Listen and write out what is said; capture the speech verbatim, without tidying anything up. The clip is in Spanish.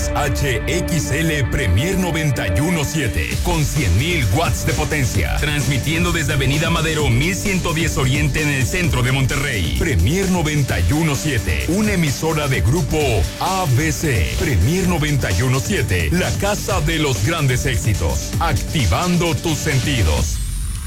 es H X L Premier noventa y uno punto siete con cien mil watts de potencia, transmitiendo desde Avenida Madero mil ciento diez Oriente en el centro de Monterrey. Premier noventa y uno punto siete, una emisora de Grupo A B C. Premier noventa y uno punto siete, la casa de los grandes éxitos, activando tus sentidos.